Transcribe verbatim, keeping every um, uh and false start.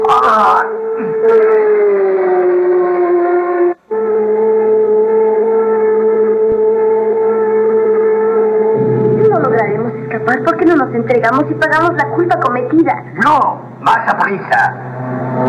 Ah. No lograremos escapar. ¿Por qué no nos entregamos y pagamos la culpa cometida? No, más a prisa.